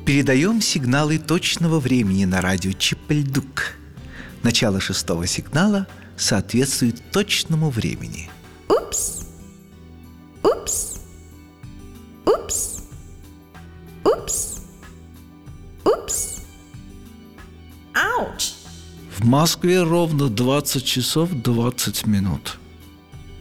Передаем сигналы точного времени на радио Чип-Ль-Дук. Начало 6-го сигнала соответствует точному времени. Упс! Упс! Упс! Упс! Упс! Ауч! В Москве ровно 20 часов 20 минут.